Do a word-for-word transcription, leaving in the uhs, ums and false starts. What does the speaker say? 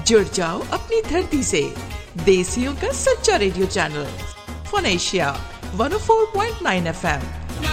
जुड़ जाओ अपनी धरती से। देसियों का सच्चा radio channel fun Asia one O four point nine F M.